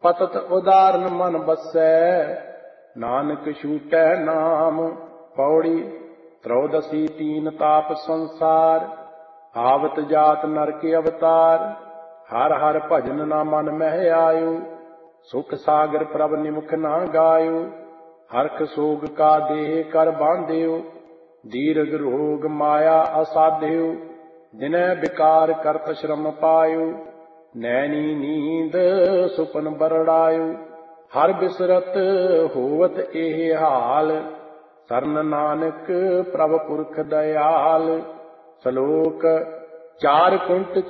ਪਤਤ ਉਦਾਰਨ ਮਨ ਬਸੈ, ਨਾਨਕ ਛੂਟੈ ਨਾਮ। ਪੌੜੀ ਤ੍ਰੋਦਸੀ ਤੀਨ ਤਾਪ ਸੰਸਾਰ, ਆਵਤ ਜਾਤ ਨਰਕ ਅਵਤਾਰ। ਹਰ ਹਰ ਭਜਨ ਨਾ ਮਨ ਮਹਿ ਆਇਓ, ਸੁਖ ਸਾਗਰ ਪ੍ਰਭ ਨਿਮਖ ਨਾ ਗਾਇਓ। ਹਰਖ ਸੋਗ ਕਾ ਦੇਹ ਕਰ ਬਾਂਧਿਓ, ਦੀਰਘ ਰੋਗ ਮਾਇਆ ਅਸਾਧਿਓ। ਦਿਨੈ ਵਿਕਾਰ ਕਰਤ ਸ਼ਰਮ ਪਾਇਓ, ਨੈਣੀ ਨੀਂਦ ਸੁਪਨ ਬਰੜਾਇਓ। ਹਰ ਬਿਸਰਤ ਹੋਵਤ ਇਹ ਹਾਲ, ਸਰਨ ਨਾਨਕ ਪ੍ਰਭ ਪੁਰਖ ਦਇਆਲ। ਸ਼ਲੋਕ। ਚਾਰ ਕੁੰਟ